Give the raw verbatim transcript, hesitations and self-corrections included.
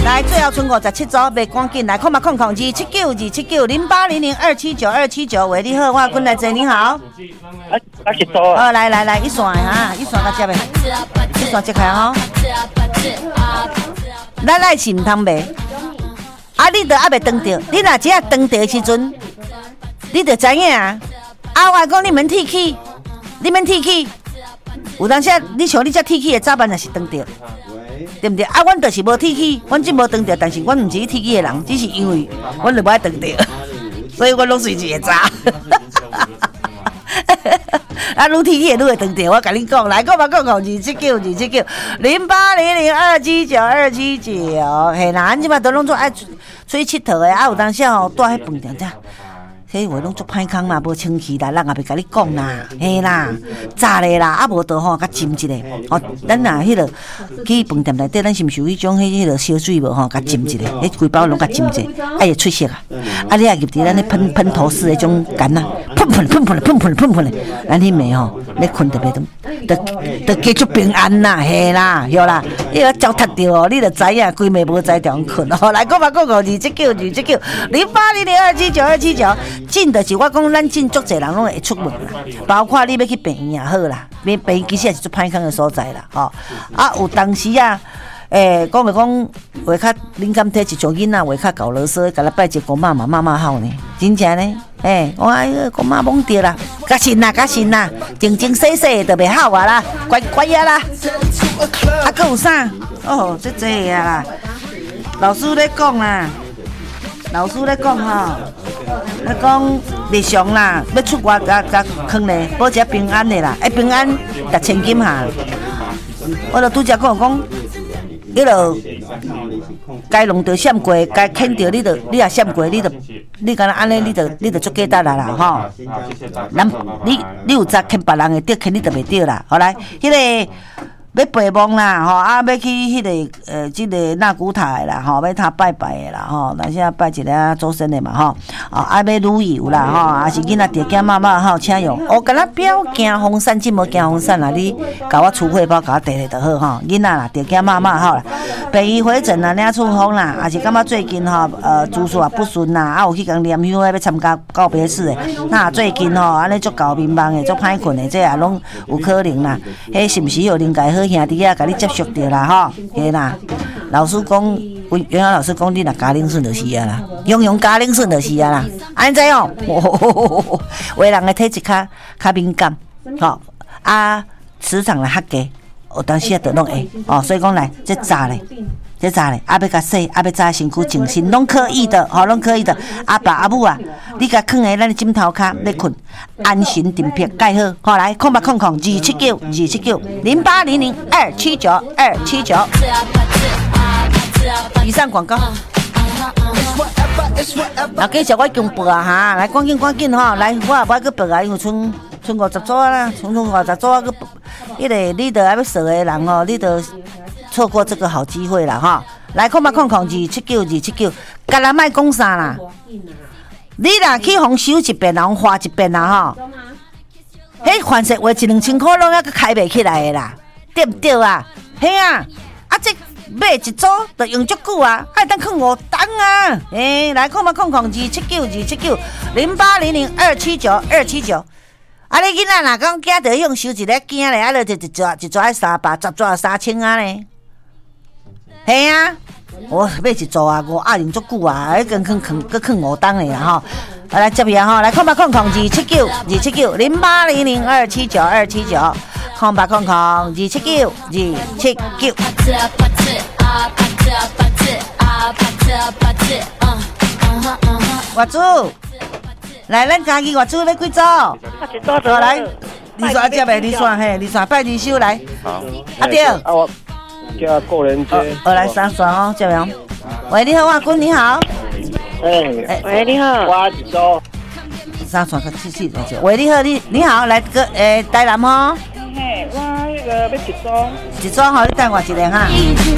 来，最后剩五十七组，袂赶紧来，空吧空空二七九二七九零八零零二七九二七九。喂，你好，我滚来坐，你好。 哎，打几组啊？ 哦，来来来，一线的哈，一线甲接的，一线接开吼。咱来是唔通卖，啊，你都还袂登着，你若只要登着的时阵，你就知影啊。啊，我讲你免提起，你免提起，有当时你像你这提起的早晚也是登着。对不对？啊，阮就是无提起，阮真无登着，但是阮唔是提起的人，只是因为阮就无爱登着，所以阮拢随一个早。啊，愈提起愈会登着，我甲你讲，来讲吧，讲讲二七九二七九零八零零二七九二七九，嘿啦，咱即摆都拢做爱出去佚佗的，啊，有当时吼住喺饭店遮。迄话拢足歹空嘛，无清气啦，人也袂甲你讲啦，嘿啦，炸咧啦，啊无倒吼，甲浸一下，哦，咱若迄落去饭店内底，咱是毋是有迄种迄迄落烧水无吼，甲浸一下，迄规包拢甲浸一下，啊会出色啊，啊你也入伫咱咧喷喷头式迄种干啊，喷喷喷喷喷喷喷喷咧，咱迄暝吼，咧困特别都都都加足平安啦，嘿啦，对啦，你个脚踏着哦，你就知影规暝无在中困哦，来讲吧，讲讲二七九二七九零八零零二七九二七九。进的是我讲，咱进足侪人拢会出门啦，包括你要去病院也好啦，病病院其实也是足歹康的所在啦，吼、哦。啊，有当时啊，诶、欸，讲咪讲，话较敏感体，一像囡仔话较搞啰嗦，甲咱拜一个妈妈妈妈好呢，真正呢，诶、欸，我哎个姑妈懵掉啦，甲信啦，甲信啦，静静细细就袂好啊啦，乖乖啊啦，啊，佮有啥？哦，这这啊啦，老师咧讲啦。老师咧讲吼，咧讲日常啦，要出外甲甲坑咧，保持平安的啦，哎平安值千金哈。我著拄则讲讲，你著该弄着闪过，该牵着你著你也闪过，你著你敢若安尼，你著你著足简单啦啦吼。咱你你有早牵别人的，得牵你著袂着啦。后来迄、那个。要陪梦啦，吼啊，要去迄、那个呃，即、这个纳古塔的啦，吼，要他拜拜的啦，吼，那现在拜一个周身的嘛，吼，啊，啊要旅游啦，吼，啊是囡仔爹囝妈妈吼，请用，哦，敢若表行风扇，真无行风扇啦，你甲我出汇报，甲我摕咧就好吼，囡仔啦，爹囝妈妈好啦，病医回诊啦，领处方啦，啊是感觉最近吼，呃，住宿也不顺啦，啊有去共念香要参加告别式的，那最近吼，安尼足搞迷茫的，足歹困的，这也拢有可能啦，迄是毋是有灵界好？兄弟啊，甲你接触着啦吼，嘿啦。老师讲，原来老师讲，你若家庭顺就是啊啦，用用家庭顺就是啊啦。安怎哦？有的人的体质较较敏感，吼啊，磁场来较低，有当时啊，就拢会哦。所以讲来，这早咧，这早咧，啊要甲洗，啊要早身躯静心，拢可以的，吼，拢可以的。阿爸阿母啊，你甲囥喺咱的枕头骹咧困。安神定魄盖好，好来，空八空空二七九二七九零八零零二七九二七九。以上广告。啊，继续我强报啊哈，来赶紧赶紧哈，来我也不爱去报啊，因为剩剩五十组啦，剩剩五十组啊，个迄个你得还要熟的人哦，你得错过这个好机会啦哈。来，空八空空二七九二七九，干啦卖讲啥啦？你若去互收一遍，然后花一遍啦吼，迄凡是话一两千块拢还阁开袂起来的啦，对不对啊？嘿啊，啊这买一组就用足久啊，还当放五档啊！诶、欸，来看嘛，看看二七九二七九零八零零二七九二七九。啊，你囡仔若讲囝着用收一个囝咧，啊，就一抓一抓三百，十抓三千啊咧。嘿啊！我买一组啊，五啊用足久啊，迄根放放搁放五档嘞啦吼。来接呀吼，来看吧，看看二七九二七九零八零零二七九二七九，看吧看看二七九二七九。外祖，来，咱家己外祖要几组？ 一组就来，二线接呗，二线嘿，二线拜二收来。 好， 阿弟。 叫过人街。 我来三双哦，这样。喂，你好，阿君，你好。 哎， 喂，你好。 我一组。 三双个七七来喂，你好，你你好，来个诶，台南哦。 嘿，我那个要一组。 一组吼，你等我一下哈。